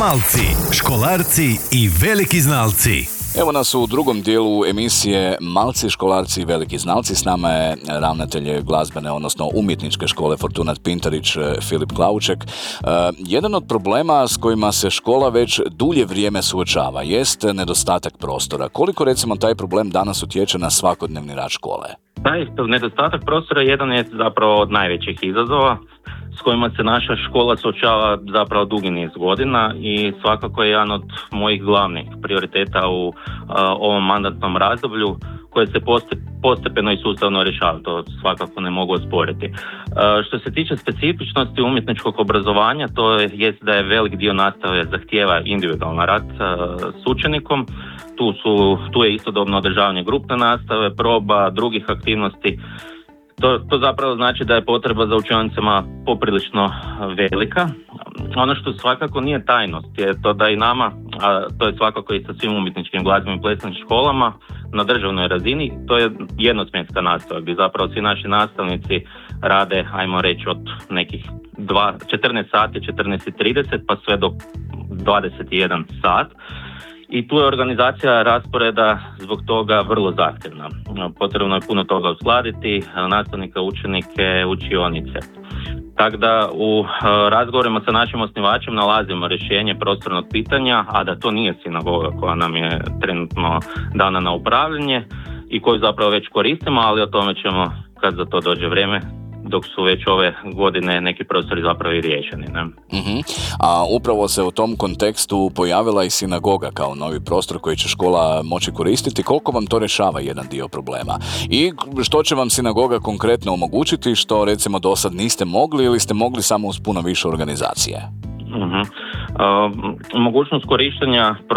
Malci, školarci i veliki znalci. Evo nas u drugom dijelu emisije Malci, školarci i veliki znalci. S nama je ravnatelj glazbene, odnosno umjetničke škole Fortunat Pintarić, Filip Klauček. Jedan od problema s kojima se škola već dulje vrijeme suočava jest nedostatak prostora. Koliko recimo taj problem danas utječe na svakodnevni rad škole? Taj nedostatak prostora jedan je zapravo od najvećih izazova s kojima se naša škola suočava zapravo dugi niz godina i svakako je jedan od mojih glavnih prioriteta u ovom mandatnom razdoblju koje se postepeno i sustavno rješava, to svakako ne mogu osporiti. Što se tiče specifičnosti umjetničkog obrazovanja, to je da je velik dio nastave zahtijeva individualan rad s učenikom. Tu je istodobno održavanje grupne nastave, proba, drugih aktivnosti. To zapravo znači da je potreba za učionicama poprilično velika. Ono što svakako nije tajnost je to da i nama, a to je svakako i sa svim umjetničkim glazbenim i plesnim školama na državnoj razini, to je jednosmjenska nastava gdje zapravo svi naši nastavnici rade, ajmo reći, od nekih 14 sati, 14:30 pa sve do 21 sat. I tu je organizacija rasporeda zbog toga vrlo zahtjevna. Potrebno je puno toga uskladiti, nastavnika, učenike, učionice. Tako da u razgovorima sa našim osnivačem nalazimo rješenje prostornog pitanja, a da to nije sinagoga koja nam je trenutno dana na upravljanje i koju zapravo već koristimo, ali o tome ćemo kad za to dođe vrijeme, dok su već ove godine neki prostori zapravo i riješeni. Ne? Uh-huh. A upravo se u tom kontekstu pojavila i sinagoga kao novi prostor koji će škola moći koristiti. Koliko vam to rješava jedan dio problema? I što će vam sinagoga konkretno omogućiti što recimo do sad niste mogli ili ste mogli samo uz puno više organizacije? Uh-huh. Mogućnost korištenja